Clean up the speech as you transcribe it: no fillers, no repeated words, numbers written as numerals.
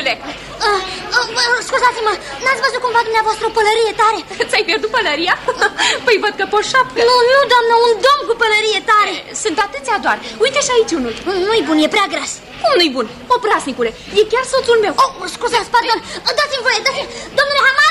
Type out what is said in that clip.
fiule. Scuzați-mă, n-ați văzut cumva dumneavoastră o pălărie tare? Ți-ai pierdut pălăria? Păi văd că poșapcă. Nu, doamnă, un domn cu pălărie tare. Sunt atâția doar. Uite și aici unul. Nu-i bun, e prea gras. Cum nu-i bun? Oprasnicule, e chiar soțul meu. Scuzați, pardon, dați-mi voie, dați-mi. Domnule Haman!